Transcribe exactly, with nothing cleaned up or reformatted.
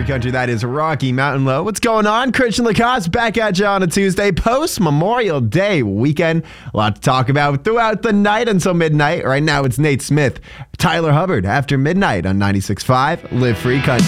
Free Country, that is Rocky Mountain Low. What's going on? Christian Lacoste back at you on a Tuesday, post-Memorial Day weekend. A lot to talk about throughout the night until midnight. Right now, it's Nate Smith, Tyler Hubbard, after midnight on ninety-six point five Live Free Country.